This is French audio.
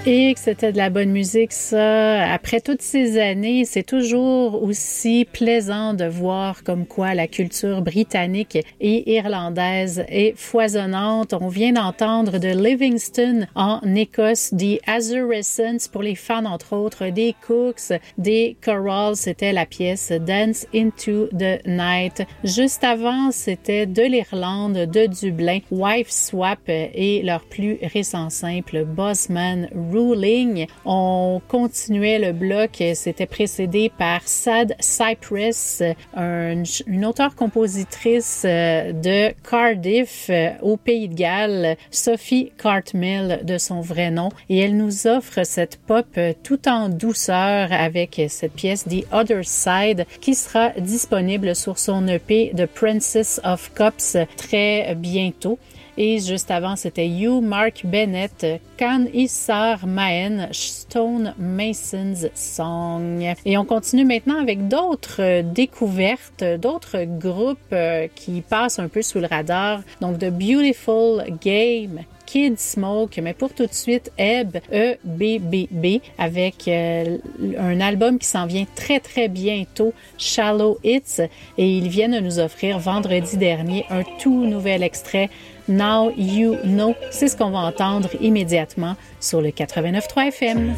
Et que c'était de la bonne musique, ça. Après toutes ces années, c'est toujours aussi plaisant de voir comme quoi la culture britannique et irlandaise est foisonnante. On vient d'entendre de Livingston en Écosse, des Azurescents pour les fans, entre autres, des Cooks, des Chorals. C'était la pièce Dance into the Night. Juste avant, c'était de l'Irlande, de Dublin, Wife Swap et leur plus récent simple, Bossman Ruling. On continuait le bloc, c'était précédé par Sad Cypress, une auteure-compositrice de Cardiff au Pays de Galles, Sophie Cartmill de son vrai nom, et elle nous offre cette pop tout en douceur avec cette pièce The Other Side qui sera disponible sur son EP The Princess of Cups très bientôt. Et juste avant, c'était You, Mark Bennett, Can Issar Maen, Stone Mason's Song. Et on continue maintenant avec d'autres découvertes, d'autres groupes qui passent un peu sous le radar. Donc, The Beautiful Game, Kid Smoke, mais pour tout de suite, Ebb, E-B-B-B, avec un album qui s'en vient très, très bientôt, Shallow Hits, et ils viennent de nous offrir vendredi dernier un tout nouvel extrait, Now You Know. C'est ce qu'on va entendre immédiatement sur le 89.3 FM.